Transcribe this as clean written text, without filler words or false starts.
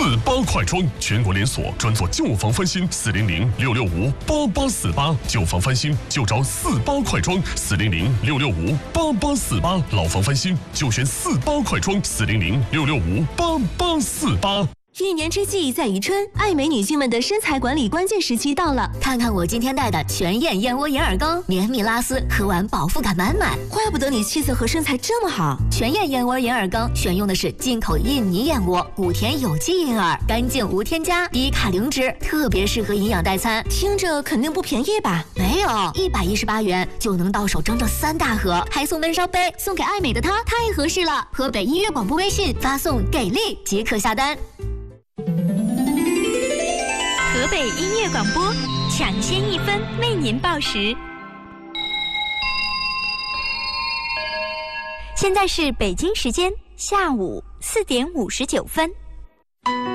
48快装，全国连锁，专做旧房翻新，400-665-8848，旧房翻新就找48快装，400-665-8848，老房翻新就选48快装，400-665-8848。 一年之计在于春，爱美女性们的身材管理关键时期到了。 看看我今天带的全燕燕窝眼耳膏，绵密拉丝，喝完饱腹感满满。 怪不得你气色和身材这么好。 全燕燕窝眼耳膏选用的是进口印尼燕窝，古田有机银耳，干净无添加，低卡零脂，特别适合营养代餐。 听着肯定不便宜吧？ 没有，118元就能到手整整3大盒，还送温烧杯，送给爱美的她太合适了。河北音乐广播微信发送“给力”即可下单。 河北音乐广播，抢先1分为您报时。现在是北京时间下午4点59分。